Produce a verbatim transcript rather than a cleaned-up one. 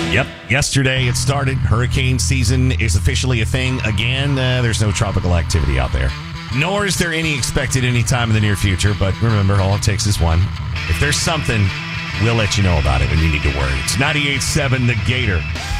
Yep. Yesterday it started. Hurricane season is officially a thing again. Uh, there's no tropical activity out there. Nor is there any expected anytime in the near future. But remember, all it takes is one. If there's something, we'll let you know about it when you need to worry. It's ninety-eight point seven The Gator.